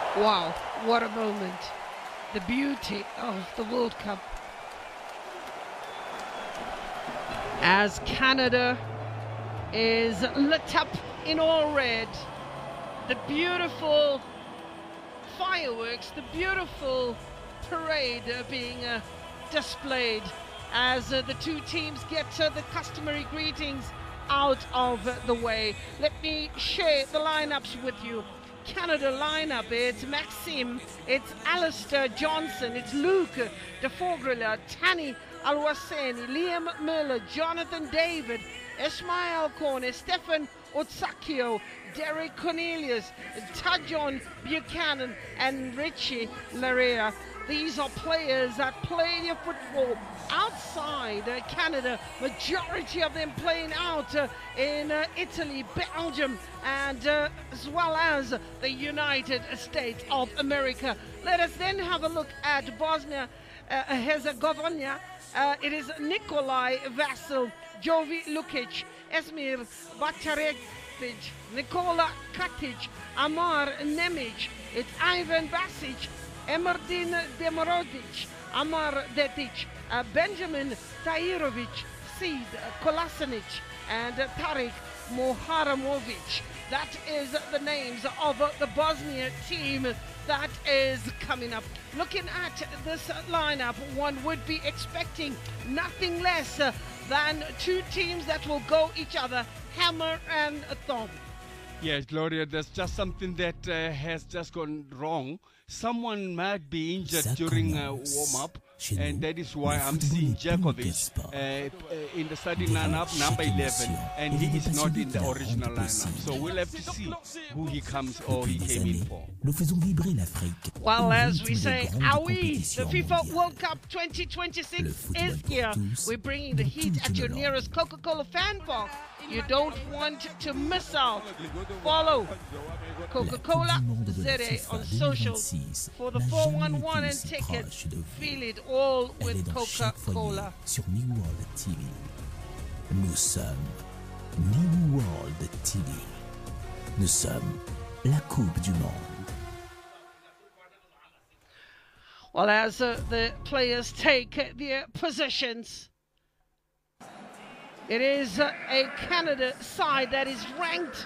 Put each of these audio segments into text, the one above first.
Wow, what a moment. The beauty of the World Cup. As Canada is lit up in all red, the beautiful fireworks, the beautiful parade being displayed as the two teams get the customary greetings out of the way. Let me share the lineups with you. Canada lineup, it's Maxime, it's Alistair Johnson, it's Luke de Forgrilla, Tani Alwaseni, Liam Miller, Jonathan David, Ismail Kone, Stefan Otsakio, Derek Cornelius, Tajon Buchanan and Richie Larea. These are players that play their football outside Canada, majority of them playing out in Italy, Belgium, and as well as the United States of America. Let us then have a look at Bosnia Herzegovina. It is Nikolai Vasil, Jovi Lukic, Esmir Batarevic, Nikola Katic, Amar Nemic, it's Ivan Basic, Emerdin Demorodic, Amar Dedic, Benjamin Tahirovic, Sid Kolasinic, and Tarik Moharamovic. That is the names of the Bosnia team that is coming up. Looking at this lineup, one would be expecting nothing less than two teams that will go each other hammer and thumb. Yes, Gloria, there's just something that has just gone wrong. Someone might be injured during warm-up, and that is why I'm seeing Djokovic in the starting lineup, number 11, and he is not in the original lineup. So we'll have to see who he comes or he came in for. Well, as we say, Aoui, the FIFA World Cup 2026 is here. We're bringing the heat at your nearest Coca-Cola fan park. You don't want to miss out. Follow Coca-Cola ZA on socials for the 411 and tickets. Feel it all with Coca-Cola. Sur New World TV. Nous sommes New World TV. Nous sommes la Coupe du Monde. Well, as the players take their positions, it is a Canada side that is ranked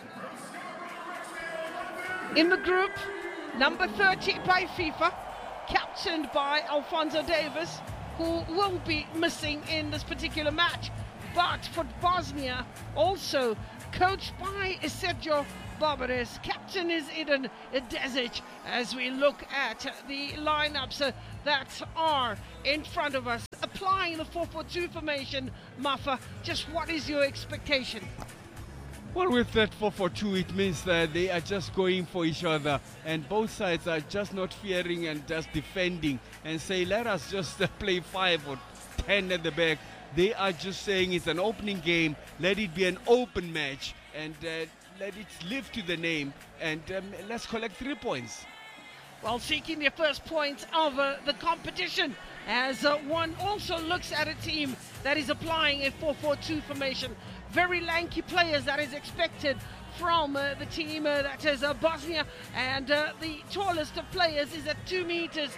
in the group number 30 by FIFA, captained by Alphonso Davies, who will be missing in this particular match. But for Bosnia, also coached by Sergio Barbares, captain is Eden Desic. As we look at the lineups that are in front of us, applying the 4-4-2 formation, Mafa, just what is your expectation? Well, with that 4-4-2, it means that they are just going for each other, and both sides are just not fearing and just defending and say, let us just play 5 or 10 at the back. They are just saying it's an opening game, let it be an open match, and let it live to the name, and let's collect 3 points. Well, seeking their first points of the competition, as one also looks at a team that is applying a 4-4-2 formation. Very lanky players that is expected from the team that is Bosnia, and the tallest of players is at 2 meters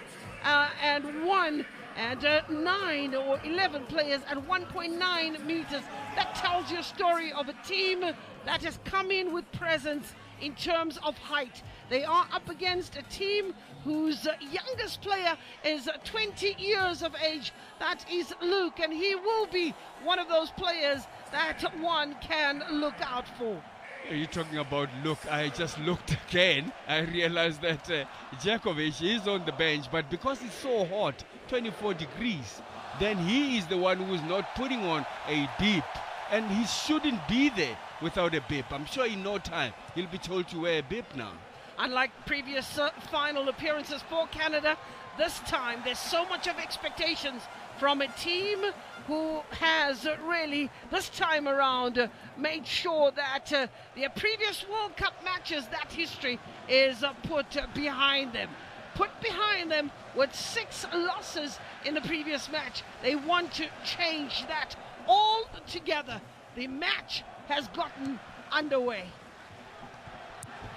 and 1, and 9 or 11 players at 1.9 meters. That tells you a story of a team that has come in with presence in terms of height. They are up against a team whose youngest player is 20 years of age. That is Luke, and he will be one of those players that one can look out for. You're talking about Luke. I just looked again. I realized that Djokovic is on the bench, but because it's so hot, 24 degrees, then he is the one who is not putting on a bib, and he shouldn't be there without a bib. I'm sure in no time he'll be told to wear a bib now. Unlike previous final appearances for Canada, this time there's so much of expectations from a team who has really, this time around, made sure that their previous World Cup matches, that history is put behind them. Put behind them with 6 losses in the previous match. They want to change that all together. The match has gotten underway.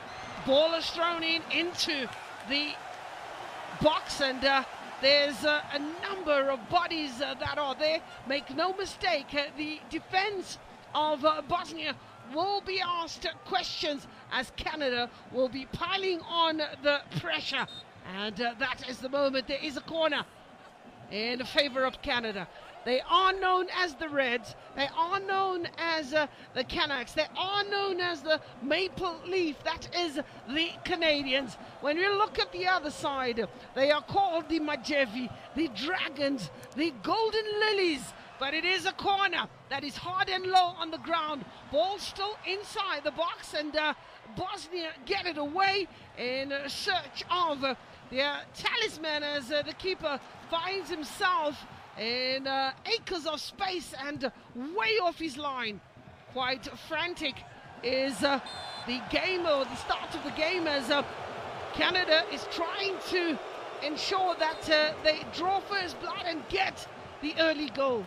Ball is thrown into the box, and there's a number of bodies that are there. Make no mistake, the defense of Bosnia will be asked questions as Canada will be piling on the pressure. And that is the moment. There is a corner in favor of Canada. They are known as the Reds. They are known as the Canucks. They are known as the Maple Leaf. That is the Canadians. When we look at the other side, they are called the Majevi, the Dragons, the Golden Lilies. But it is a corner that is hard and low on the ground. Ball still inside the box, and Bosnia get it away in search of their talisman as the keeper finds himself in acres of space and way off his line. Quite frantic is the game, or the start of the game, as Canada is trying to ensure that they draw first blood and get the early goal.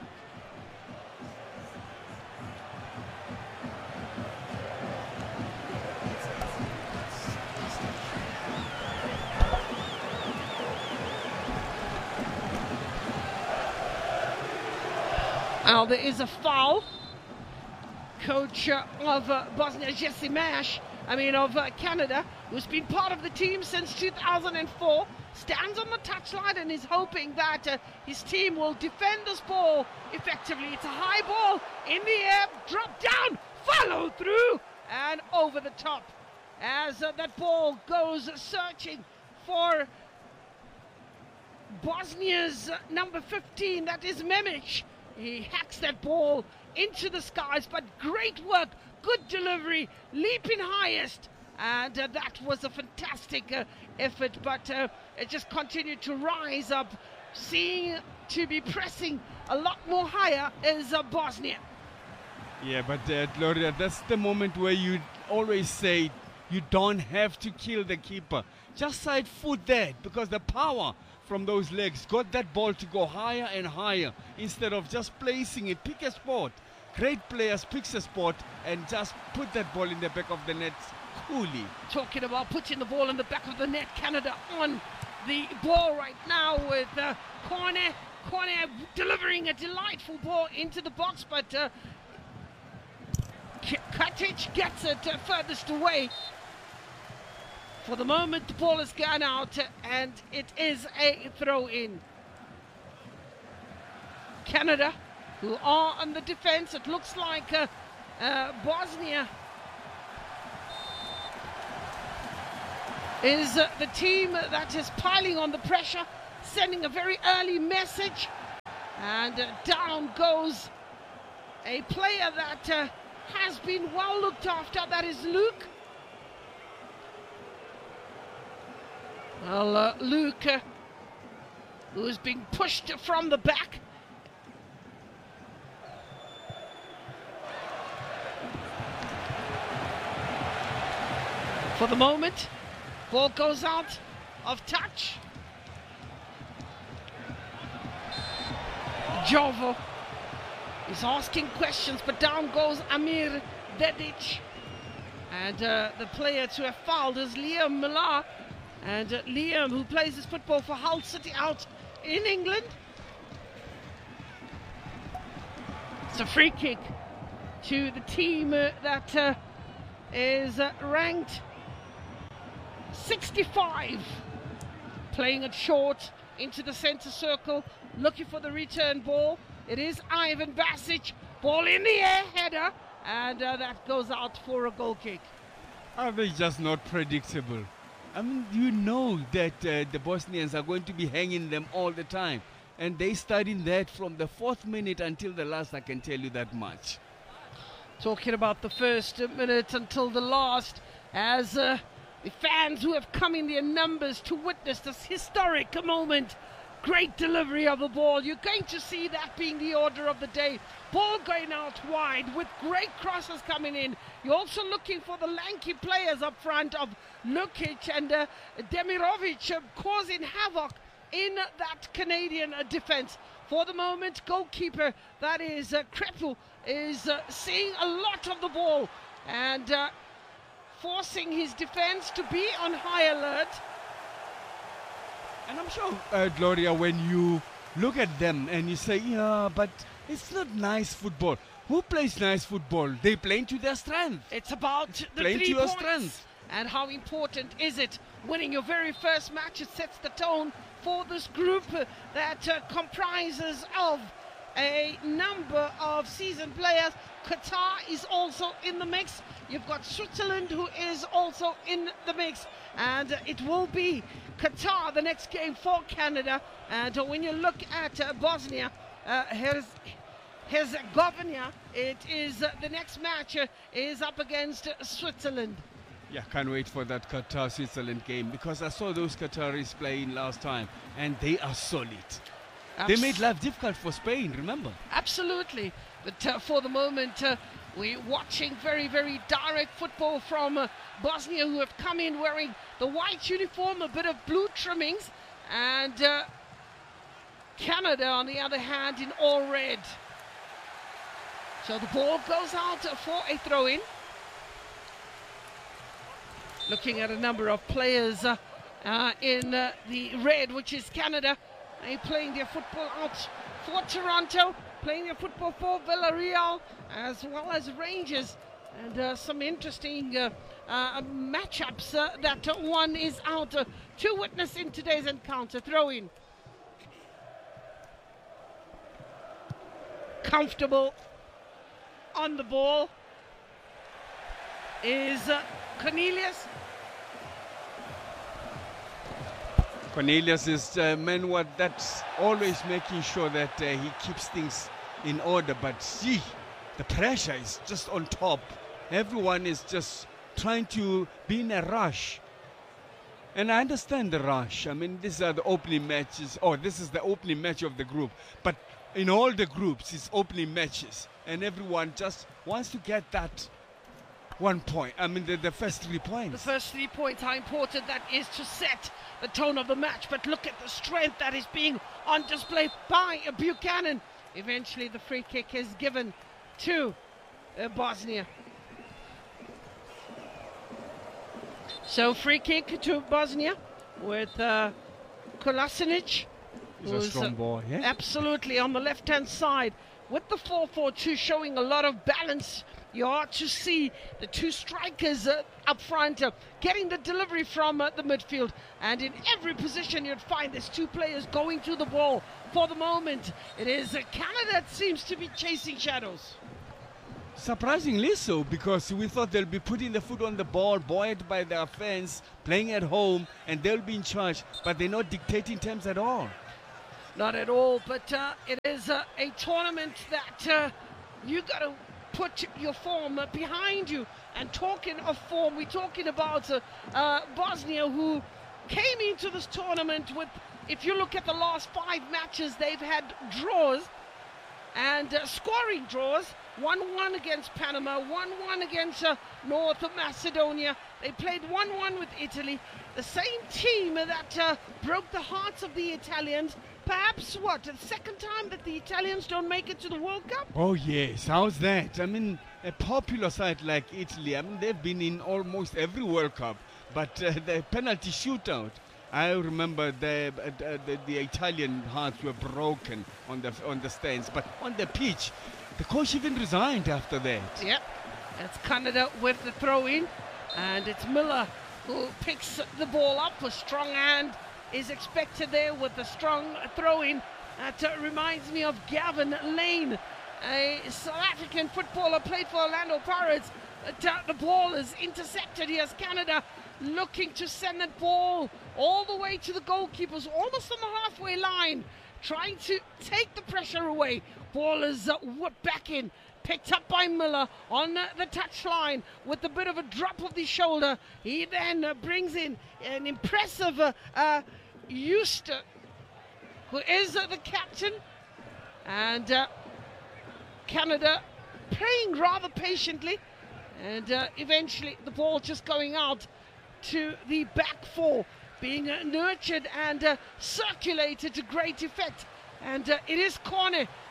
Now there is a foul. Coach of Bosnia, Jesse Mash, of Canada, who's been part of the team since 2004, stands on the touchline and is hoping that his team will defend this ball effectively. It's a high ball in the air, drop down, follow through, and over the top. As that ball goes searching for Bosnia's number 15, that is Memic. He hacks that ball into the skies, but great work, good delivery, leaping highest, and that was a fantastic effort, but it just continued to rise up, seeing to be pressing a lot more higher is Bosnia. Yeah, but Gloria, that's the moment where you always say you don't have to kill the keeper. Just side foot that, because the power from those legs got that ball to go higher and higher instead of just placing it. Pick a spot. Great players picks a spot and just put that ball in the back of the net coolly. Talking about putting the ball in the back of the net, Canada on the ball right now with Cornet delivering a delightful ball into the box, but Katic gets it furthest away. For the moment, the ball has gone out, and it is a throw-in. Canada, who are on the defense, it looks like Bosnia is the team that is piling on the pressure, sending a very early message, and down goes a player that has been well looked after, that is Luke. Well, Luke, who is being pushed from the back. For the moment, ball goes out of touch. Jovo is asking questions, but down goes Amir Dedic. And the player to have fouled is Liam Millar. And Liam, who plays his football for Hull City out in England. It's a free kick to the team that is ranked 65. Playing it short into the centre circle, looking for the return ball. It is Ivan Basic, ball in the air, header, and that goes out for a goal kick. Are they just not predictable? You know that the Bosnians are going to be hanging them all the time. And they studied that from the 4th minute until the last, I can tell you that much. Talking about the first minute until the last, as the fans who have come in their numbers to witness this historic moment. Great delivery of the ball. You're going to see that being the order of the day. Ball going out wide with great crosses coming in. You're also looking for the lanky players up front of Lukic and Demirovic causing havoc in that Canadian defense. For the moment, goalkeeper, that is Kreppel, is seeing a lot of the ball and forcing his defense to be on high alert. And I'm sure, Gloria, when you look at them and you say, yeah, but it's not nice football. Who plays nice football? They play to their strength. It's about the Play to 3 your points. strength. And how important is it? Winning your very first match, it sets the tone for this group that comprises of a number of seasoned players. Qatar is also in the mix. You've got Switzerland, who is also in the mix. And it will be Qatar, the next game for Canada. And when you look at Bosnia, Herzegovina, it is the next match is up against Switzerland. Yeah, can't wait for that Qatar-Switzerland game, because I saw those Qataris playing last time and they are solid. They made life difficult for Spain, remember? Absolutely. But for the moment, we're watching very, very direct football from Bosnia, who have come in wearing the white uniform, a bit of blue trimmings, and Canada, on the other hand, in all red. So the ball goes out for a throw-in. Looking at a number of players in the red, which is Canada. They're playing their football out for Toronto, playing their football for Villarreal, as well as Rangers. And some interesting matchups that one is out to witness in today's encounter. Throw-in. Comfortable on the ball is Cornelius. Cornelius is man what that's always making sure that he keeps things in order, but see, the pressure is just on top. Everyone is just trying to be in a rush, and I understand the rush. I mean, these are the opening matches, or this is the opening match of the group, but in all the groups it's opening matches and everyone just wants to get that 1 point. I mean, the first 3 points. The first 3 points, how important that is to set the tone of the match. But look at the strength that is being on display by Buchanan. Eventually, the free kick is given to Bosnia. So, free kick to Bosnia with Kolasinac. He's a strong ball, yeah? Absolutely, on the left-hand side. With the 4-4-2 showing a lot of balance. You are to see the 2 strikers up front getting the delivery from the midfield, and in every position you'd find there's 2 players going to the ball. For the moment, it is Canada that seems to be chasing shadows. Surprisingly so, because we thought they'll be putting the foot on the ball, buoyed by their fans, playing at home, and they'll be in charge, but they're not dictating terms at all. Not at all, but it is a tournament that you got to put your form behind you. And talking of form, we're talking about Bosnia, who came into this tournament with, if you look at the last 5 matches, they've had draws and scoring draws. 1-1 against Panama, 1-1 against North Macedonia. They played 1-1 with Italy. The same team that broke the hearts of the Italians. Perhaps, what, the second time that the Italians don't make it to the World Cup? Oh, yes. How's that? I mean, a popular side like Italy, I mean, they've been in almost every World Cup, but the penalty shootout, I remember the Italian hearts were broken on the stands, but on the pitch, the coach even resigned after that. Yep, it's Canada with the throw-in, and it's Miller who picks the ball up. A strong hand is expected there with a strong throw-in. That reminds me of Gavin Lane, a South African footballer, played for Orlando Pirates. The ball is intercepted. Here's Canada looking to send that ball all the way to the goalkeepers, almost on the halfway line, trying to take the pressure away. Ball is whipped back in, picked up by Miller on the touchline with a bit of a drop of the shoulder. He then brings in an impressive Euster, who is the captain, and Canada playing rather patiently, and eventually the ball just going out to the back 4, being nurtured and circulated to great effect. And it is corner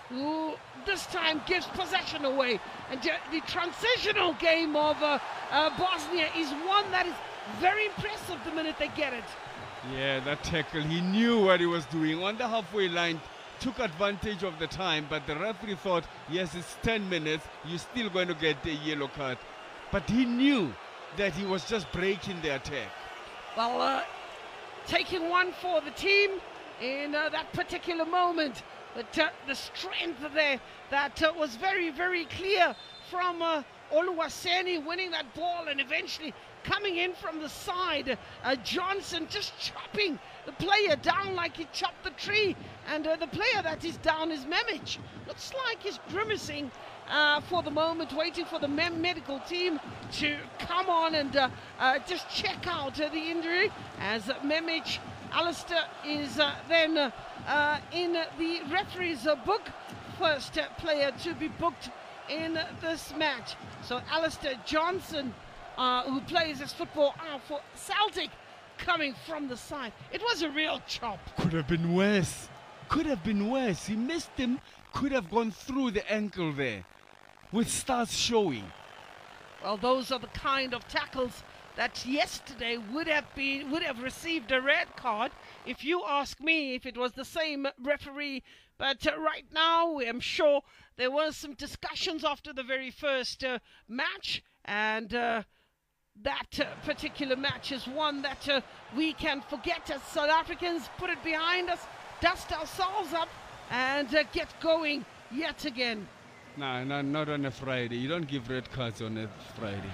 who this time gives possession away. And the transitional game of Bosnia is one that is very impressive the minute they get it. Yeah, that tackle, he knew what he was doing. On the halfway line, took advantage of the time, but the referee thought, yes, it's 10 minutes, you're still going to get a yellow card. But he knew that he was just breaking the attack. Well, taking one for the team in that particular moment. But the strength there that was very, very clear from Oluwaseni winning that ball and eventually coming in from the side. Johnson just chopping the player down like he chopped the tree. And the player that is down is Memic. Looks like he's grimacing for the moment, waiting for the medical team to come on and just check out the injury. As Memic, Alistair is then in the referee's book, first player to be booked in this match. So Alistair Johnson, who plays his football for Celtic, coming from the side. It was a real chop. Could have been worse. Could have been worse. He missed him. Could have gone through the ankle there, with stars showing. Well, those are the kind of tackles that yesterday would have received a red card, if you ask me, if it was the same referee. But right now, I'm sure there were some discussions after the very first match, and that particular match is one that we can forget as South Africans, put it behind us, dust ourselves up, and get going yet again. No, not on a Friday. You don't give red cards on a Friday.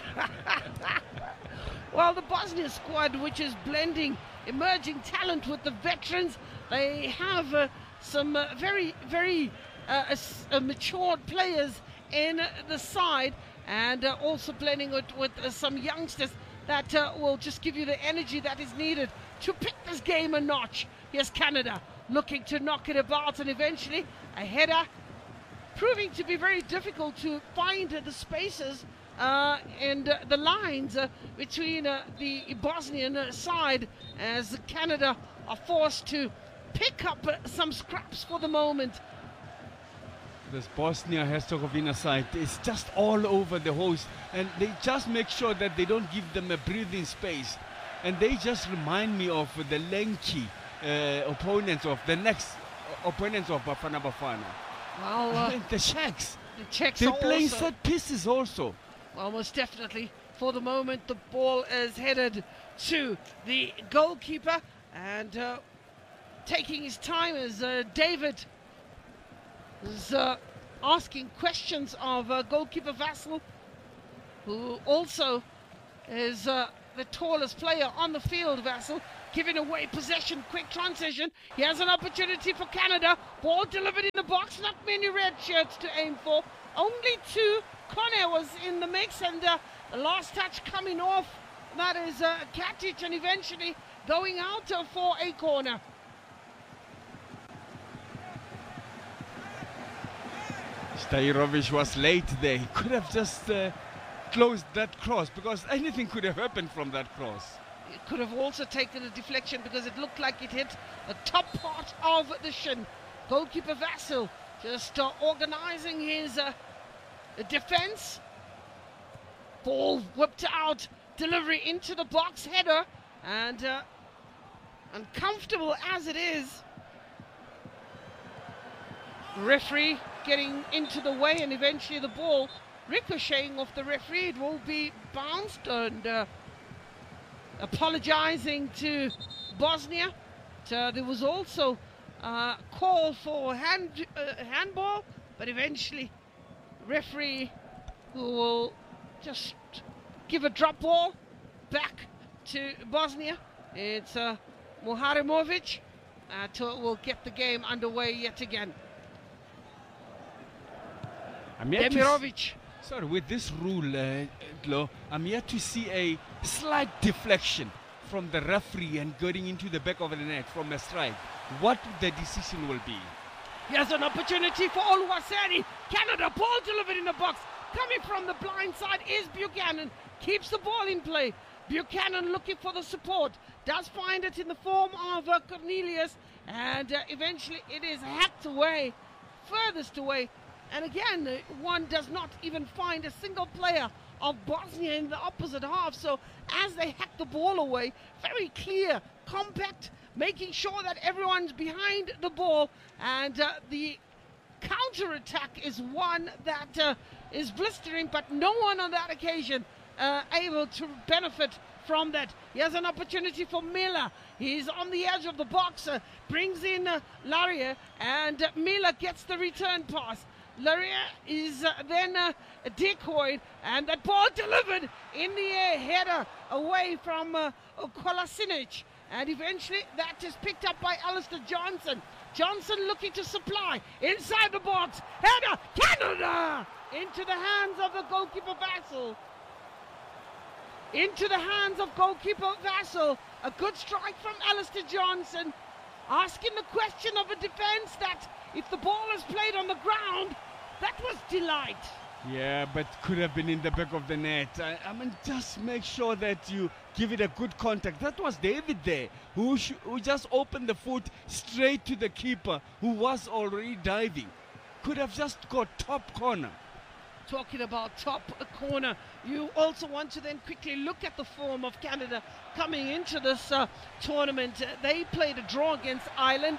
Well, the Bosnia squad, which is blending emerging talent with the veterans, they have some very, very matured players in the side, and also blending it with some youngsters that will just give you the energy that is needed to pick this game a notch. Here's Canada looking to knock it about, and eventually a header, proving to be very difficult to find the spaces and the lines between the Bosnian side, as Canada are forced to pick up some scraps for the moment. This Bosnia-Herzegovina side is just all over the host, and they just make sure that they don't give them a breathing space. And they just remind me of the lanky opponents of the next opponents of Bafana Bafana. Well, the Czechs. The Czechs they are play also set pieces also. Almost definitely. For the moment, the ball is headed to the goalkeeper, and taking his time as David is asking questions of goalkeeper Vassell, who also is the tallest player on the field. Vassell giving away possession, quick transition. He has an opportunity for Canada. Ball delivered in the box, not many red shirts to aim for. Only two. Kone was in the mix, and the last touch coming off, that is Katic, and eventually going out for a corner. Stajirovic was late there. He could have just closed that cross, because anything could have happened from that cross. It could have also taken a deflection, because it looked like it hit the top part of the shin. Goalkeeper Vassell just organizing his defense. Ball whipped out, delivery into the box, header, and uncomfortable as it is, referee getting into the way, and eventually the ball ricocheting off the referee. It will be bounced, and apologizing to Bosnia. There was also a call for handball, but eventually referee who will just give a drop ball back to Bosnia. It's Muharimovic will get the game underway yet again. Demirovic. Sorry, with this rule, Glo, I'm yet to see a slight deflection from the referee and going into the back of the net from a strike. What the decision will be. Here's an opportunity for Oluwaseni. Canada, ball delivered in the box. Coming from the blind side is Buchanan. Keeps the ball in play. Buchanan looking for the support. Does find it in the form of Cornelius. And eventually it is hacked away furthest away. And again, one does not even find a single player of Bosnia in the opposite half. So as they hack the ball away, very clear, compact, making sure that everyone's behind the ball. And the counter-attack is one that is blistering, but no one on that occasion able to benefit from that. Here's an opportunity for Miller. He's on the edge of the box, brings in Laria, and Miller gets the return pass. Laria is then decoyed, and that ball delivered in the air, header away from Kolasinac, and eventually that is picked up by Alistair Johnson. Johnson looking to supply inside the box, header, Canada into the hands of the goalkeeper Vassell. Into the hands of goalkeeper Vassell. A good strike from Alistair Johnson, asking the question of a defence that if the ball is played on the ground, that was delight. Yeah, but could have been in the back of the net. I mean, just make sure that you give it a good contact. That was David there, who just opened the foot straight to the keeper, who was already diving. Could have just got top corner. Talking about top corner, you also want to then quickly look at the form of Canada coming into this tournament. They played a draw against Ireland.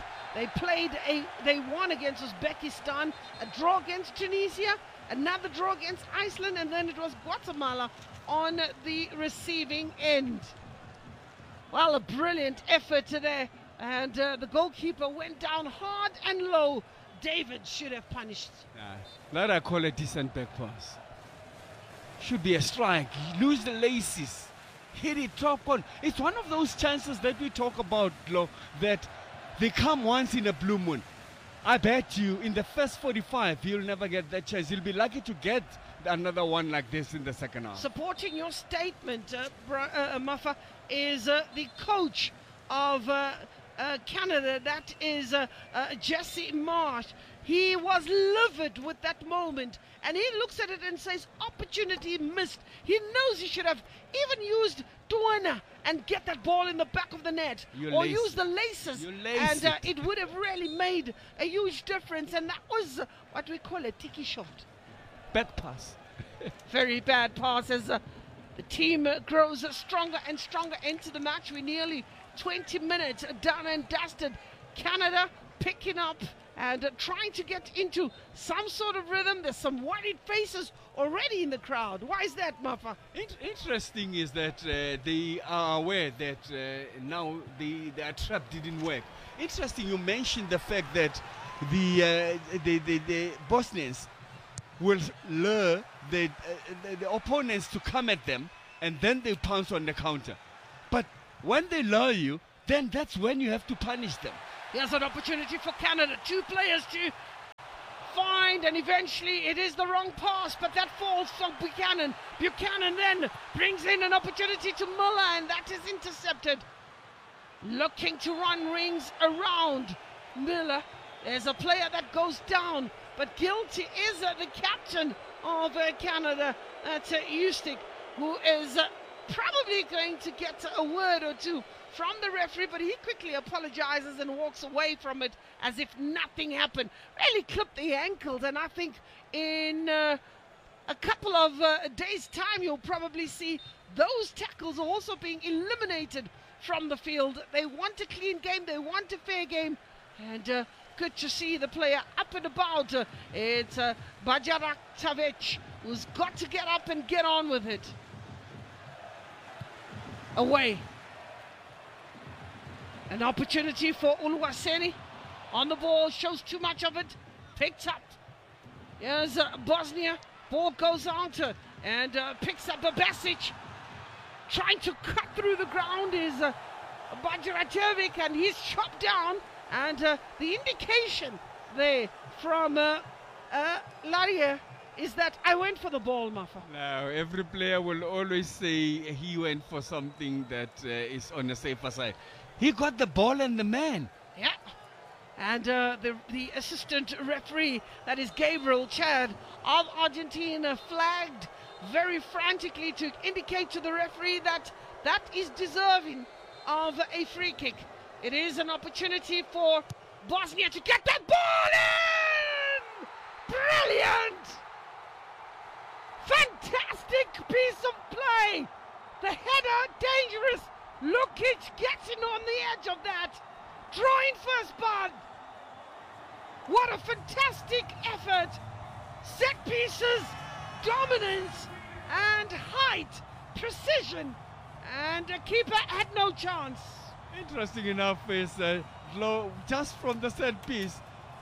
They won against Uzbekistan, a draw against Tunisia, another draw against Iceland, and then it was Guatemala on the receiving end. Well, a brilliant effort today, and the goalkeeper went down hard and low. David should have punished. That I call a decent back pass. Should be a strike. Lose the laces. Hit it top on. It's one of those chances that we talk about, Lo, that they come once in a blue moon. I bet you in the first 45 he'll never get that chance. He'll be lucky to get another one like this in the second half. Supporting your statement, Mafa, is the coach of Canada, that is Jesse Marsh. He was livid with that moment, and he looks at it and says, opportunity missed. He knows he should have even used Duana and get that ball in the back of the net, or use the laces, and it would have really made a huge difference. And that was what we call a tiki shot. Bad pass. Very bad pass as the team grows stronger and stronger into the match. We're nearly 20 minutes done and dusted. Canada picking up and trying to get into some sort of rhythm. There's some worried faces already in the crowd. Why is that, Mafa? Interesting is that they are aware that now their trap didn't work. Interesting you mentioned the fact that the Bosnians will lure the opponents to come at them, and then they pounce on the counter. But when they lure you, then that's when you have to punish them. Here's an opportunity for Canada. Two players to find, and eventually it is the wrong pass, but that falls from Buchanan. Buchanan then brings in an opportunity to Muller, and that is intercepted. Looking to run rings around Miller. There's a player that goes down, but guilty is the captain of Canada. That's Ustic, who is probably going to get a word or two from the referee, but he quickly apologizes and walks away from it as if nothing happened. Really clipped the ankles, and I think in a couple of days' time you'll probably see those tackles also being eliminated from the field. They want a clean game, they want a fair game, and good to see the player up and about. It's Bajaraktavic who's got to get up and get on with it. Away. An opportunity for Uluwaseni on the ball, shows too much of it, picked up. Here's Bosnia, ball goes out and picks up Basic. Trying to cut through the ground is Bajracevic, and he's chopped down. And the indication there from Laria is that I went for the ball, Mafa. Now, every player will always say he went for something that is on the safer side. He got the ball and the man. Yeah. And the assistant referee, that is Gabriel Chad of Argentina, flagged very frantically to indicate to the referee that that is deserving of a free kick. It is an opportunity for Bosnia to get that ball in! Brilliant! Fantastic piece of play! The header, dangerous. Lukic gets in on the edge of that. Drawing first bud. What a fantastic effort. Set pieces, dominance, and height, precision. And the keeper had no chance. Interesting enough is just from the set piece,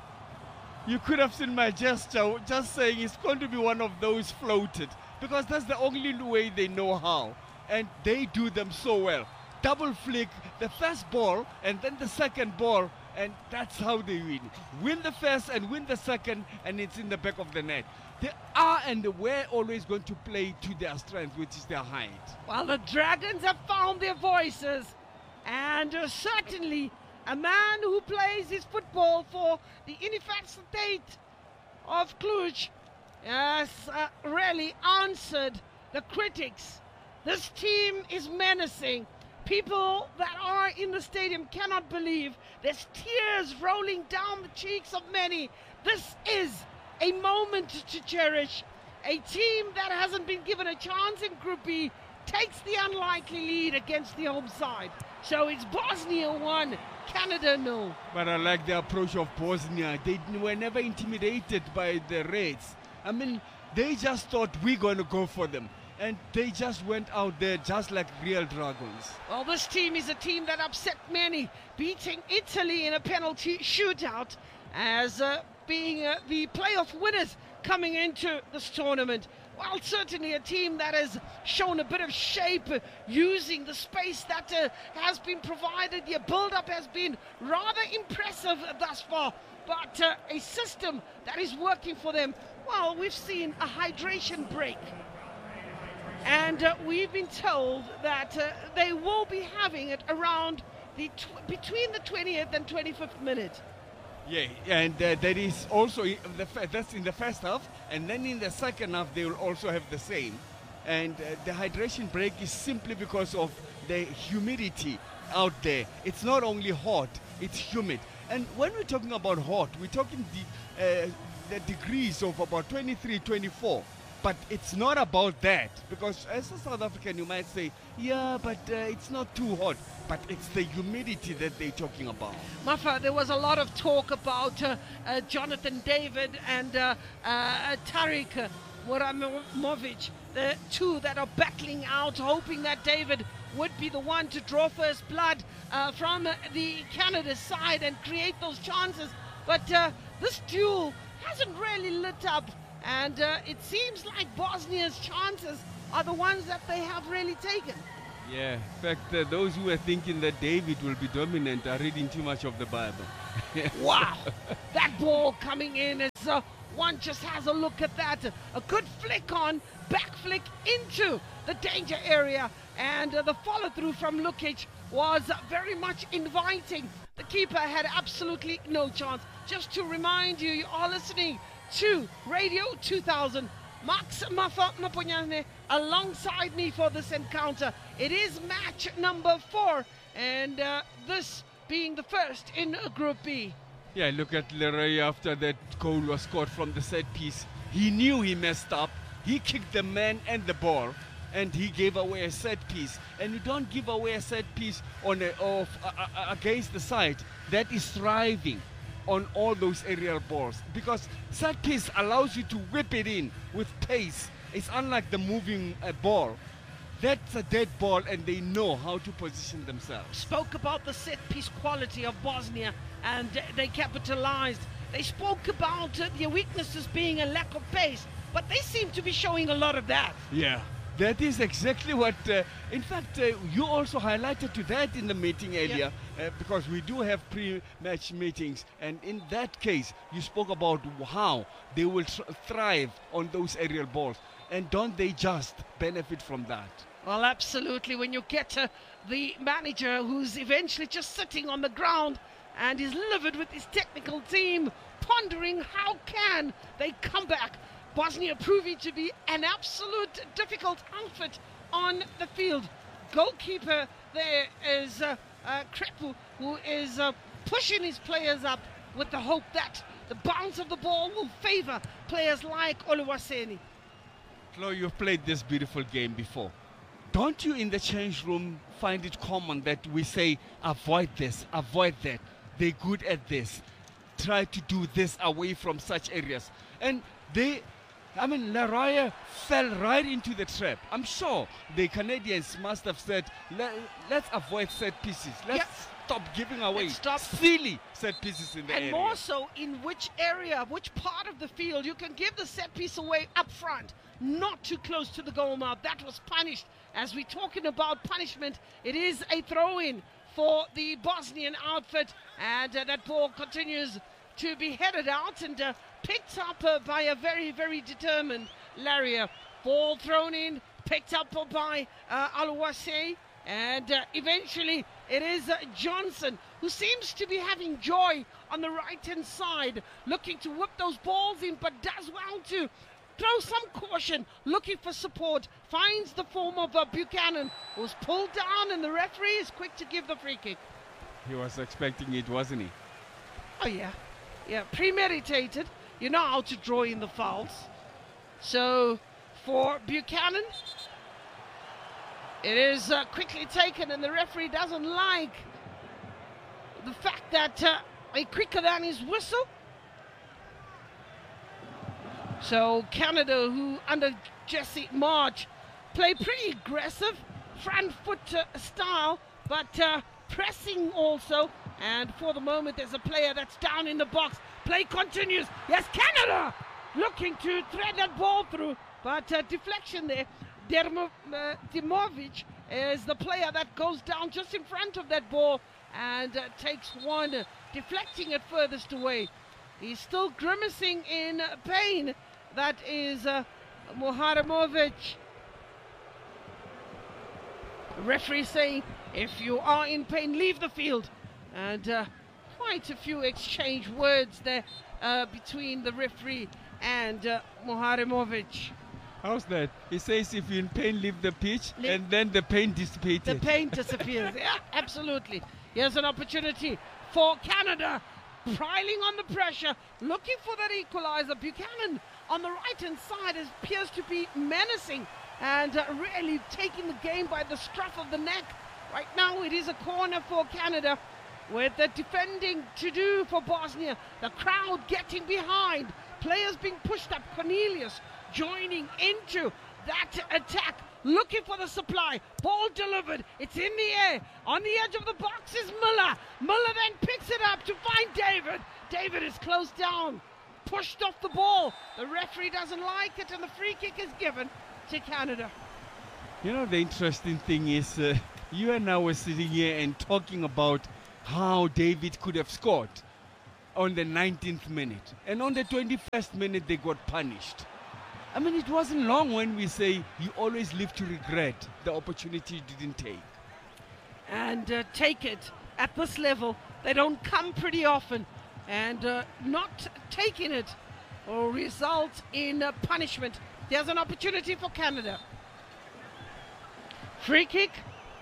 you could have seen my gesture just saying it's going to be one of those floated, because that's the only way they know how, and they do them so well. Double flick, the first ball and then the second ball, and that's how they win. Win the first and win the second, and it's in the back of the net. They are and were always going to play to their strength, which is their height. Well, the Dragons have found their voices, and certainly a man who plays his football for the Universiteit of Cluj has really answered the critics. This team is menacing. People that are in the stadium cannot believe. There's tears rolling down the cheeks of many. This is a moment to cherish. A team that hasn't been given a chance in Group B takes the unlikely lead against the home side. So it's Bosnia 1, Canada 0. But I like the approach of Bosnia. They were never intimidated by the Reds. I mean, they just thought we're going to go for them. And they just went out there just like real Dragons. Well, this team is a team that upset many, beating Italy in a penalty shootout as being the playoff winners coming into this tournament. Well, certainly a team that has shown a bit of shape using the space that has been provided. The build-up has been rather impressive thus far, but a system that is working for them. Well, we've seen a hydration break. And we've been told that they will be having it around between the 20th and 25th minute. Yeah, and that is also that's in the first half, and then in the second half they will also have the same. And the hydration break is simply because of the humidity out there. It's not only hot, it's humid. And when we're talking about hot, we're talking the degrees of about 23, 24. But it's not about that, because as a South African you might say, yeah, but it's not too hot. But it's the humidity that they're talking about. Mafa, there was a lot of talk about Jonathan David and Tariq Muramovic, the two that are battling out, hoping that David would be the one to draw first blood from the Canada side and create those chances. But this duel hasn't really lit up. And it seems like Bosnia's chances are the ones that they have really taken. Yeah, in fact, those who are thinking that David will be dominant are reading too much of the Bible. Wow, that ball coming in as one just has a look at that. A good flick on, back flick into the danger area. And the follow through from Lukic was very much inviting. The keeper had absolutely no chance. Just to remind you, you are listening to Radio 2000. Max Mafa Maponyane alongside me for this encounter. It is match number 4, and this being the first in Group B. Yeah, look at Leroy after that goal was scored from the set piece. He knew he messed up. He kicked the man and the ball, and he gave away a set piece. And you don't give away a set piece on against the side that is thriving on all those aerial balls, because set piece allows you to whip it in with pace. It's unlike the moving ball. That's a dead ball, and they know how to position themselves. Spoke about the set piece quality of Bosnia, and they capitalized. They spoke about their weaknesses being a lack of pace, but they seem to be showing a lot of that. Yeah, that is exactly what, in fact, you also highlighted to that in the meeting earlier, because we do have pre-match meetings, and in that case, you spoke about how they will thrive on those aerial balls, and don't they just benefit from that? Well, absolutely. When you get the manager who's eventually just sitting on the ground and is livid with his technical team, pondering how can they come back. Bosnia proving to be an absolute difficult outfit on the field. Goalkeeper there is Krepu, who is pushing his players up with the hope that the bounce of the ball will favor players like Oluwaseni. Chloe, you've played this beautiful game before. Don't you in the change room find it common that we say, avoid this, avoid that? They're good at this. Try to do this away from such areas. And Leroy fell right into the trap. I'm sure the Canadians must have said, let's avoid set pieces. Let's stop giving away silly set pieces in the area. And more so in which area, which part of the field you can give the set piece away up front, not too close to the goal mouth. That was punished. As we're talking about punishment, it is a throw-in for the Bosnian outfit, and that ball continues to be headed out and picked up by a very, very determined Laria. Ball thrown in, picked up by Aluwase, and eventually it is Johnson, who seems to be having joy on the right-hand side, looking to whip those balls in, but does well to throw some caution, looking for support, finds the form of Buchanan, who's pulled down, and the referee is quick to give the free kick. He was expecting it, wasn't he? Oh, yeah. Yeah, premeditated. You know how to draw in the fouls. So, for Buchanan, it is quickly taken, and the referee doesn't like the fact that a quicker than his whistle. So Canada, who under Jesse March play pretty aggressive, front foot style, but pressing also. And for the moment, there's a player that's down in the box. Play continues. Yes, Canada looking to thread that ball through, but deflection there. Dimovic is the player that goes down just in front of that ball and takes one, deflecting it furthest away. He's still grimacing in pain. That is Muharimovic. The referee saying, if you are in pain, leave the field. And quite a few exchange words there between the referee and Muharimovic. How's that? He says if you're in pain, leave the pitch, and then the pain dissipated. The pain disappears. Yeah, absolutely. Here's an opportunity for Canada, piling on the pressure, looking for that equalizer. Buchanan on the right-hand side appears to be menacing and really taking the game by the scruff of the neck. Right now it is a corner for Canada, with the defending to do for Bosnia. The crowd getting behind, players being pushed up. Cornelius joining into that attack, looking for the supply. Ball delivered, it's in the air. On the edge of the box is Miller. Miller then picks it up to find David. David is closed down, pushed off the ball. The referee doesn't like it, and the free kick is given to Canada. You know, the interesting thing is you and I were sitting here and talking about how David could have scored on the 19th minute, and on the 21st minute they got punished. I mean, it wasn't long when we say you always live to regret the opportunity you didn't take. And take it at this level, they don't come pretty often, and not taking it will result in punishment. There's an opportunity for Canada. Free kick.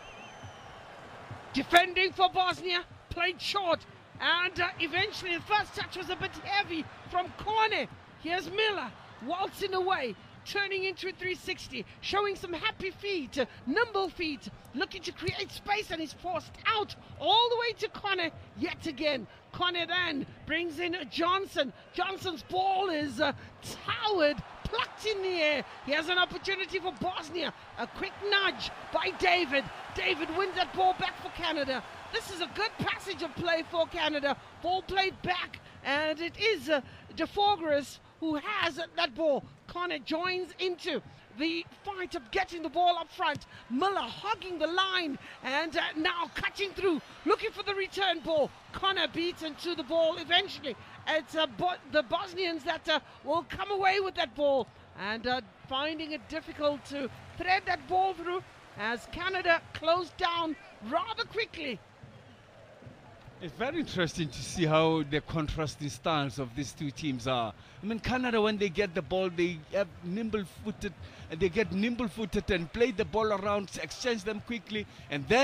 Defending for Bosnia, played short, and eventually the first touch was a bit heavy from Kone. Here's Miller, waltzing away, turning into a 360, showing some happy feet, nimble feet, looking to create space, and he's forced out all the way to Kone yet again. Kone then brings in Johnson. Johnson's ball is towered, plucked in the air. He has an opportunity for Bosnia. A quick nudge by David. David wins that ball back for Canada. This is a good passage of play for Canada. Ball played back, and it is De Forgeris who has that ball. Connor joins into the fight of getting the ball up front. Miller hogging the line and now cutting through, looking for the return ball. Connor beats into the ball eventually. It's the Bosnians that will come away with that ball and finding it difficult to thread that ball through as Canada closed down rather quickly. It's very interesting to see how the contrasting styles of these two teams are. I mean, Canada, when they get the ball, they have nimble-footed, and they get nimble-footed and play the ball around, exchange them quickly, and then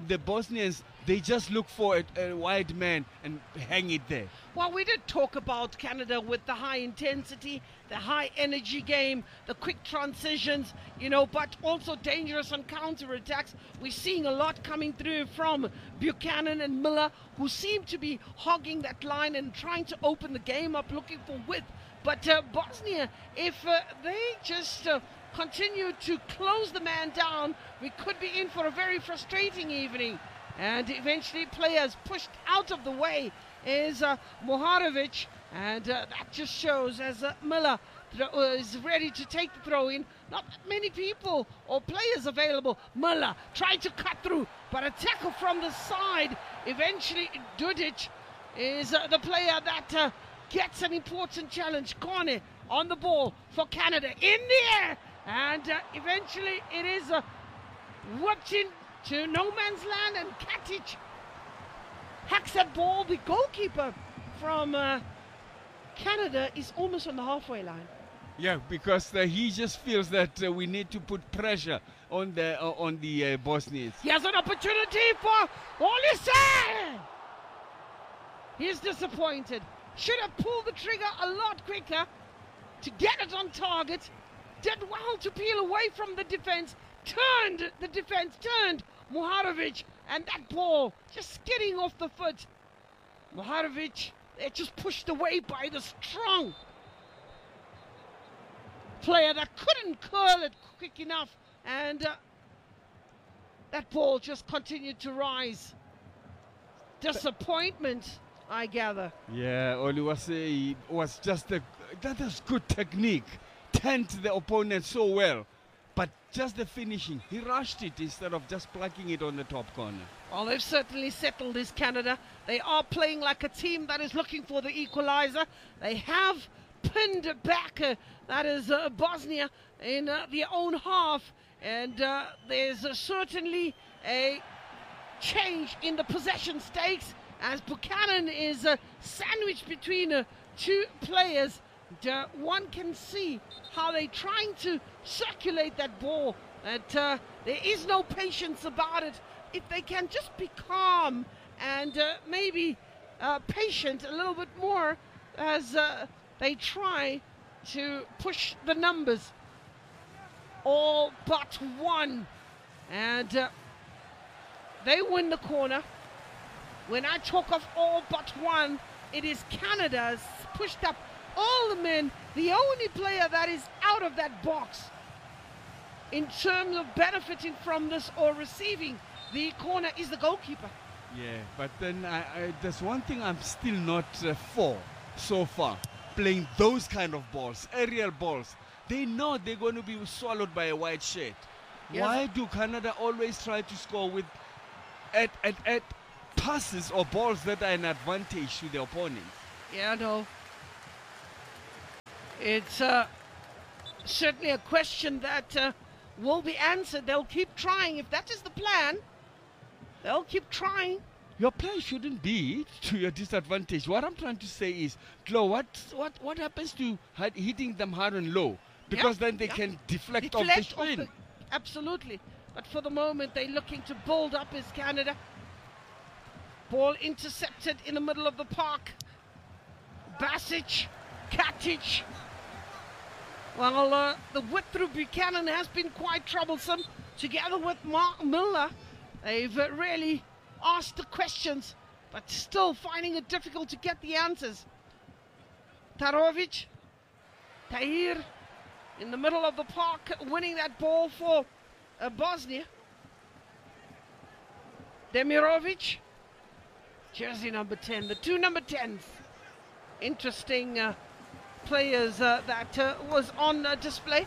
the Bosnians, they just look for a wide man and hang it there. Well, we did talk about Canada with the high intensity, the high energy game, the quick transitions, but also dangerous on counter-attacks. We're seeing a lot coming through from Buchanan and Miller, who seem to be hogging that line and trying to open the game up, looking for width. But Bosnia, if they just continue to close the man down, we could be in for a very frustrating evening. And eventually players pushed out of the way is Moharovic, and that just shows as Miller is ready to take the throw in. Not many people or players available. Miller trying to cut through, but a tackle from the side. Eventually Dudic is the player that gets an important challenge. Kone on the ball for Canada in the air, and eventually it is whipped into no man's land, and Katic hacks that ball. The goalkeeper from Canada is almost on the halfway line. Yeah, because he just feels that we need to put pressure on the Bosnians. He has an opportunity for Olise. He's disappointed. Should have pulled the trigger a lot quicker to get it on target. Did well to peel away from the defense. Turned Moharovic, and that ball just skidding off the foot. Moharovic, they're just pushed away by the strong player that couldn't curl it quick enough, and that ball just continued to rise. Disappointment, I gather. Yeah, Oli was just that was good technique. Turned the opponent so well. But just the finishing, he rushed it instead of just plucking it on the top corner. Well, they've certainly settled this, Canada. They are playing like a team that is looking for the equalizer. They have pinned back, that is Bosnia, in their own half. And there's certainly a change in the possession stakes as Buchanan is sandwiched between two players. One can see how they're trying to circulate that ball, that there is no patience about it. If they can just be calm and maybe patient a little bit more as they try to push the numbers. All but one, and they win the corner. When I talk of all but one, it is Canada's pushed up all the men. The only player that is out of that box in terms of benefiting from this or receiving the corner is the goalkeeper. Yeah, but then there's one thing I'm still not for so far. Playing those kind of balls, aerial balls. They know they're going to be swallowed by a white shirt. Yes. Why do Canada always try to score with at passes or balls that are an advantage to the opponent? Yeah, no. It's certainly a question that will be answered. They'll keep trying. If that is the plan, they'll keep trying. Your play shouldn't be to your disadvantage. What I'm trying to say is, Glo, what happens to hitting them hard and low? Because then they can deflect off the spin. Absolutely. But for the moment, they're looking to build up as Canada. Ball intercepted in the middle of the park. Basic, Katic. Well, the width through Buchanan has been quite troublesome. Together with Miller, they've really asked the questions, but still finding it difficult to get the answers. Tarovic, Tahir, in the middle of the park, winning that ball for Bosnia. Demirovic, jersey number 10, the two number 10s. Interesting players that was on display.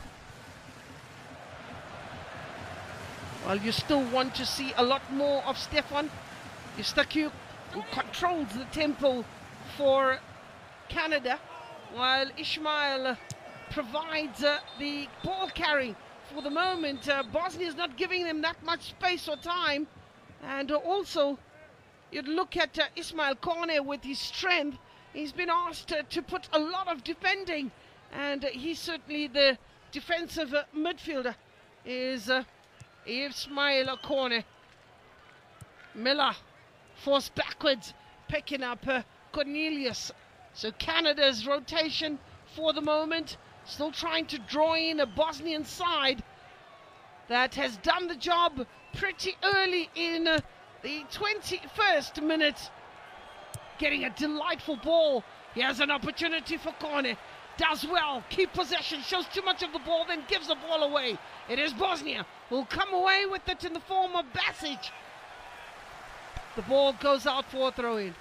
Well, you still want to see a lot more of Stefan Eustachiou, who controls the tempo for Canada, while Ismail provides the ball carrying. For the moment, Bosnia is not giving them that much space or time. And also, you'd look at Ismail Kone with his strength. He's been asked to put a lot of defending, and he's certainly the defensive midfielder, is Ismail Kone. Miller forced backwards, picking up Cornelius. So Canada's rotation for the moment, still trying to draw in a Bosnian side that has done the job pretty early in the 21st minute. Getting a delightful ball. He has an opportunity for corner. Does well, keep possession, shows too much of the ball, then gives the ball away. It is Bosnia who'll come away with it in the form of Basic. The ball goes out for a throw-in.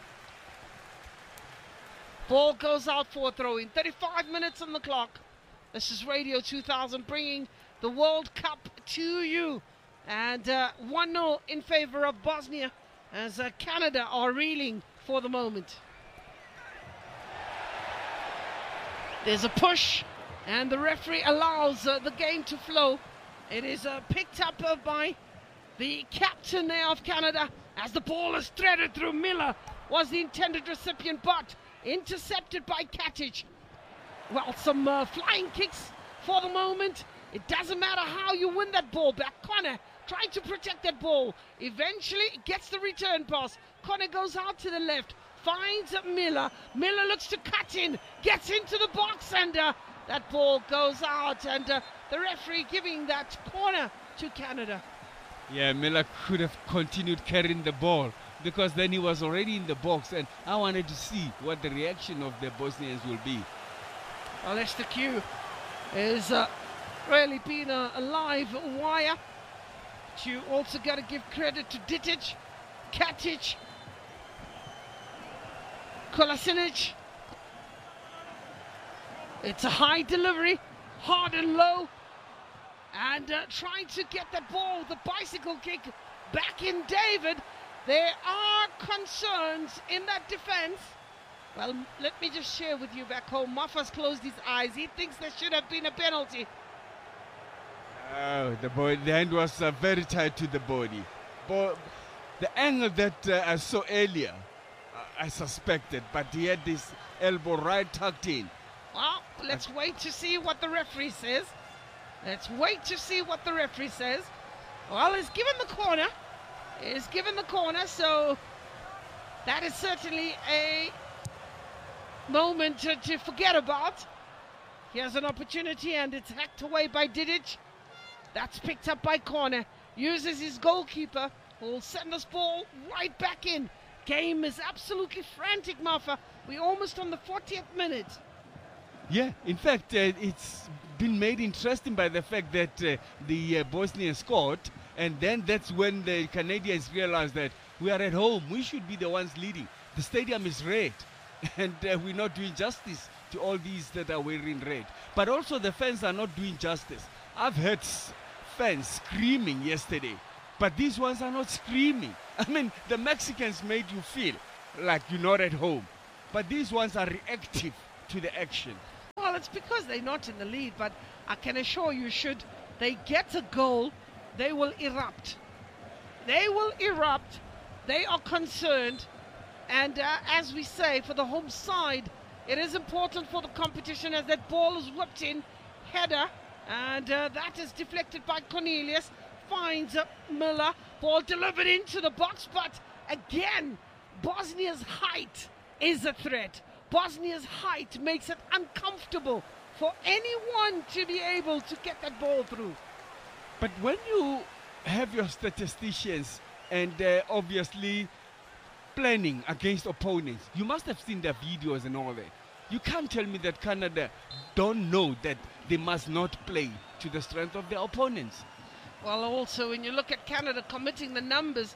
Ball goes out for a throw-in. 35 minutes on the clock. This is Radio 2000 bringing the World Cup to you. And 1-0 in favor of Bosnia as Canada are reeling for the moment. There's a push and the referee allows the game to flow. It is picked up by the captain there of Canada as the ball is threaded through. Miller was the intended recipient but intercepted by Katic. Well, some flying kicks for the moment. It doesn't matter how you win that ball back. Connor trying to protect that ball. Eventually gets the return pass. Connor goes out to the left, finds Miller. Miller looks to cut in, gets into the box, and that ball goes out. And the referee giving that corner to Canada. Yeah, Miller could have continued carrying the ball because then he was already in the box, and I wanted to see what the reaction of the Bosnians will be. Well, STQ is really been a live wire. But you also got to give credit to Ditic, Katic, Kolasinac. It's a high delivery, hard and low, and trying to get that ball, the bicycle kick, back in David. There are concerns in that defense. Well, let me just share with you back home. Mafa's closed his eyes. He thinks there should have been a penalty. Oh, the hand was very tight to the body. But the angle that I saw earlier, I suspected, but he had this elbow right tucked in. Well, let's wait to see what the referee says. Let's wait to see what the referee says. Well, he's given the corner. He's given the corner, so that is certainly a moment to forget about. He has an opportunity and it's hacked away by Didic. That's picked up by corner. Uses his goalkeeper, who will send this ball right back in. Game is absolutely frantic, Mafa. We're almost on the 40th minute. Yeah, in fact, it's been made interesting by the fact that the Bosnians scored, and then that's when the Canadians realized that we are at home. We should be the ones leading. The stadium is red, and we're not doing justice to all these that are wearing red. But also the fans are not doing justice. I've heard fans screaming yesterday, but these ones are not screaming. I mean, the Mexicans made you feel like you're not at home, but these ones are reactive to the action. Well, it's because they're not in the lead, but I can assure you, should they get a goal, they will erupt. They will erupt. They are concerned. And as we say, for the home side, it is important for the competition as that ball is whipped in, header, and that is deflected by Cornelius. Finds Miller, ball delivered into the box, but again, Bosnia's height is a threat. Bosnia's height makes it uncomfortable for anyone to be able to get that ball through. But when you have your statisticians and obviously planning against opponents, you must have seen their videos and all that. You can't tell me that Canada don't know that they must not play to the strength of their opponents. Well, also, when you look at Canada committing the numbers,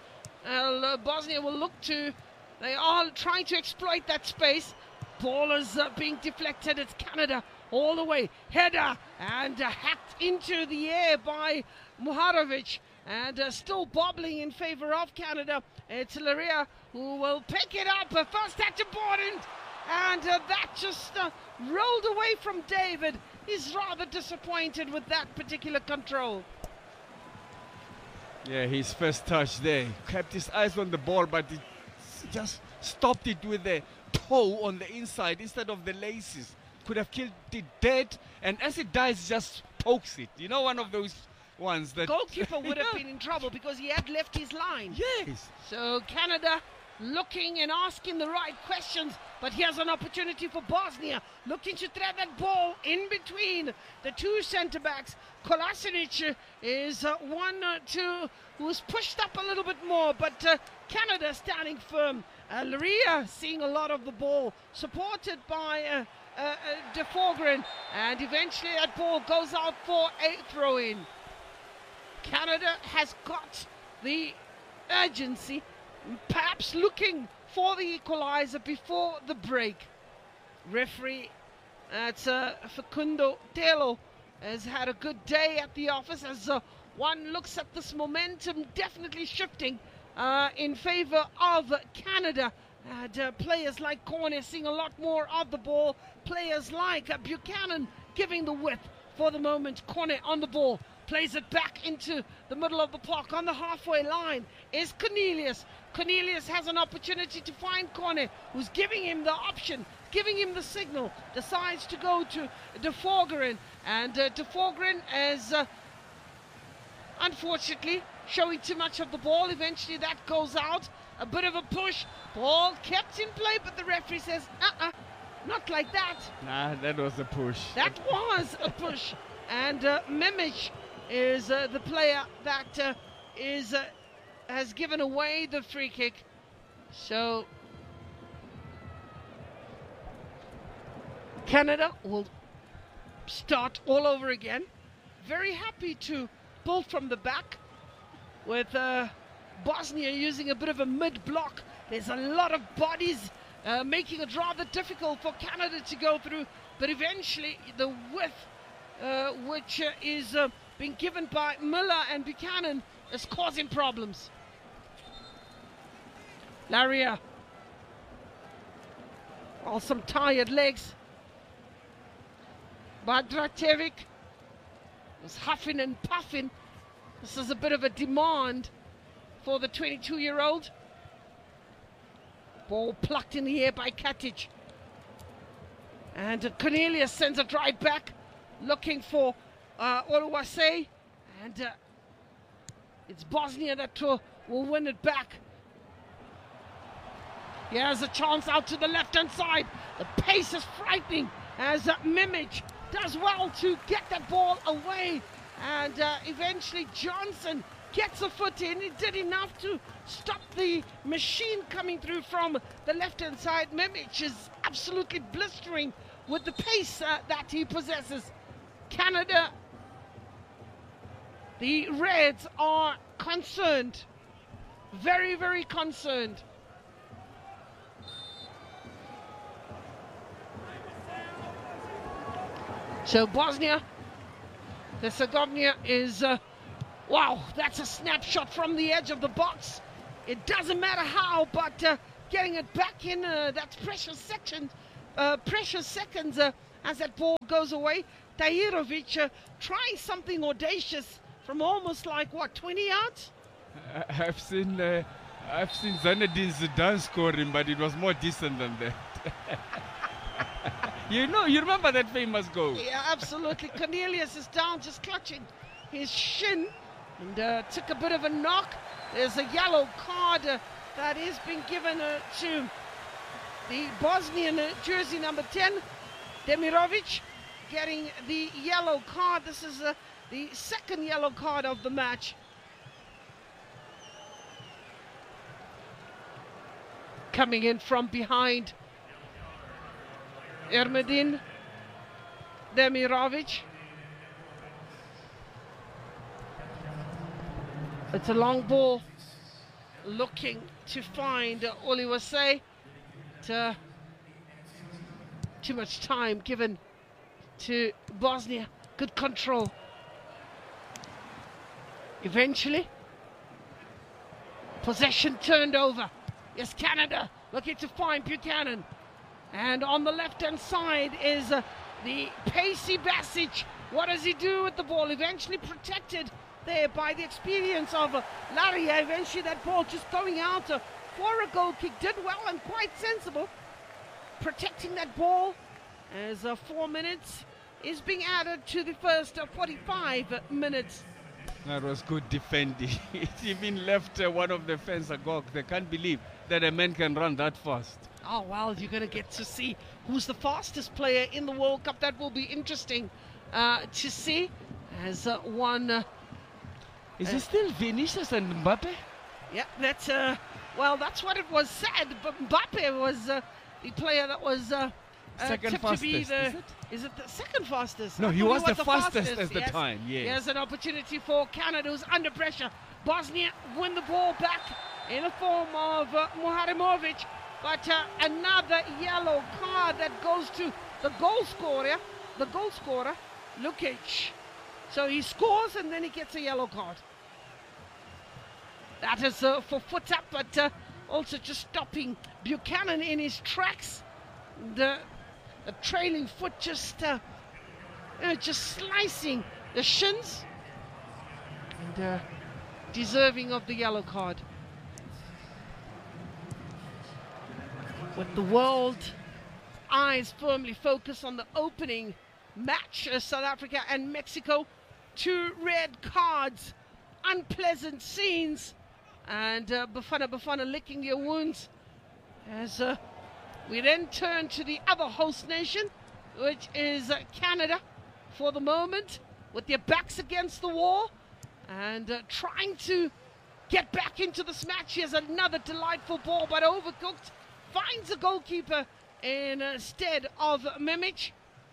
Bosnia will look to, they are trying to exploit that space. Ball is being deflected. It's Canada all the way. Header and hacked into the air by Muharovic. And still bobbling in favor of Canada. It's Laria who will pick it up. First touch important. And that just rolled away from David. He's rather disappointed with that particular control. Yeah, his first touch there. Kept his eyes on the ball, but he just stopped it with the toe on the inside instead of the laces. Could have killed it dead, and as it dies, just pokes it. You know, one of those ones that... Goalkeeper would have been in trouble because he had left his line. Yes. So Canada looking and asking the right questions, but here's an opportunity for Bosnia, looking to thread that ball in between the two centre-backs. Kolasinac is one who was pushed up a little bit more, but Canada standing firm. Laria seeing a lot of the ball, supported by De Forgren, and eventually that ball goes out for a throw-in. Canada has got the urgency, perhaps looking for the equaliser before the break. Referee at Facundo Telo has had a good day at the office as one looks at this momentum definitely shifting in favour of Canada. And players like Cornet seeing a lot more of the ball. Players like Buchanan giving the width for the moment. Cornet on the ball, plays it back into the middle of the park. On the halfway line is Cornelius. Cornelius has an opportunity to find Cornet, who's giving him the option, giving him the signal. Decides to go to De Forgren, and De Forgren is unfortunately showing too much of the ball. Eventually that goes out. A bit of a push, ball kept in play, but the referee says not like that. Nah, that was a push. That was a push. And Mimic is the player that has given away the free kick. So Canada will start all over again. Very happy to pull from the back, with Bosnia using a bit of a mid-block. There's a lot of bodies making it rather difficult for Canada to go through, but eventually the width which is being given by Miller and Buchanan is causing problems. Laria, all some tired legs. Badratevic was huffing and puffing. This is a bit of a demand for the 22-year-old. Ball plucked in the air by Katic. And Cornelius sends a drive back, looking for Oluwase. And it's Bosnia that will win it back. Here's a chance out to the left-hand side. The pace is frightening as Mimic does well to get that ball away. And eventually Johnson gets a foot in. He did enough to stop the machine coming through from the left-hand side. Mimic is absolutely blistering with the pace that he possesses. Canada, the Reds are concerned. Very, very concerned. So Bosnia Herzegovina is, wow, that's a snapshot from the edge of the box. It doesn't matter how, but getting it back in, that's precious seconds as that ball goes away. Tahirovic trying something audacious from almost like, what, 20 yards? I've seen Zinedine Zidane scoring, but it was more decent than that. You remember that famous goal? Yeah, absolutely. Cornelius is down, just clutching his shin, and took a bit of a knock. There's a yellow card that is being given to the Bosnian jersey number 10, Demirovic, getting the yellow card. This is the second yellow card of the match. Coming in from behind, Ermedin Demirovic. It's a long ball, looking to find Oluwase. Too much time given to Bosnia. Good control. Eventually, possession turned over. Yes, Canada looking to find Buchanan. And on the left-hand side is the pacey Basic. What does he do with the ball? Eventually protected there by the experience of Laria. Eventually that ball just going out for a goal kick. Did well and quite sensible, protecting that ball as 4 minutes is being added to the first 45 minutes. That was good defending. It even left one of the fans agog. They can't believe that a man can run that fast. Oh, well, you're going to get to see who's the fastest player in the World Cup. That will be interesting to see. As one... Is it still Vinicius and Mbappe? Yeah, that's... well, that's what it was said, but Mbappe was the player that was... second tipped fastest, to be the, is it? it the second fastest? No, I he thought was the fastest at the yes. time, yes. Here's an opportunity for Canada, who's under pressure. Bosnia win the ball back in the form of Muharimovic, but another yellow card that goes to the goal scorer, Lukic. So he scores and then he gets a yellow card. That is for foot up, but also just stopping Buchanan in his tracks. The trailing foot just slicing the shins, and deserving of the yellow card. With the world eyes firmly focused on the opening match, South Africa and Mexico, 2 red cards, unpleasant scenes, and Bafana licking their wounds as we then turn to the other host nation, which is Canada, for the moment, with their backs against the wall and trying to get back into this match. Here's another delightful ball, but overcooked. Finds a goalkeeper instead of Mimic.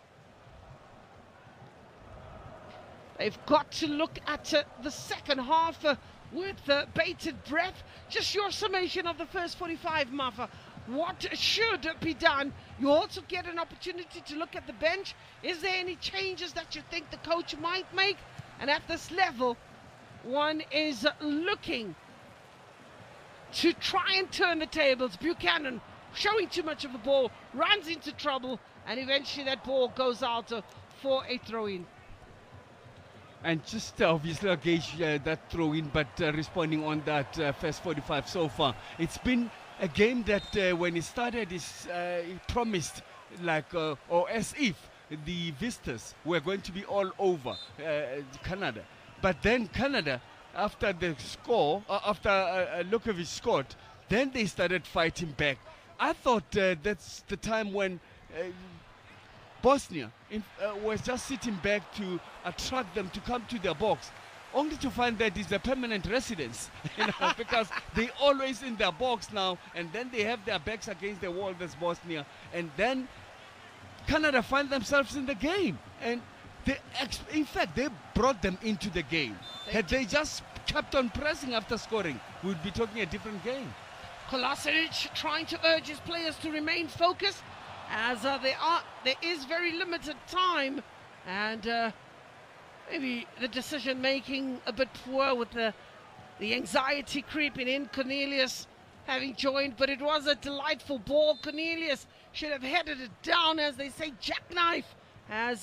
They've got to look at the second half with bated breath. Just your summation of the first 45, Mafa. What should be done? You also get an opportunity to look at the bench. Is there any changes that you think the coach might make? And at this level, one is looking to try and turn the tables. Buchanan showing too much of the ball, runs into trouble, and eventually that ball goes out for a throw-in. And just obviously gauge that throw-in, but responding on that first 45 so far. It's been a game that when it started it promised like or as if the visitors were going to be all over Canada. But then Canada, after the score, after Lukovic scored, then they started fighting back. I thought that's the time when Bosnia was just sitting back to attract them to come to their box, only to find that it's a permanent residence, because they always in their box now, and then they have their backs against the wall, that's Bosnia, and then Canada find themselves in the game, and they, in fact, they brought them into the game. Had they just kept on pressing after scoring, we'd be talking a different game. Kolasinac trying to urge his players to remain focused, as there is very limited time, and maybe the decision making a bit poor with the anxiety creeping in. Cornelius having joined, but it was a delightful ball. Cornelius should have headed it down, as they say, jackknife, as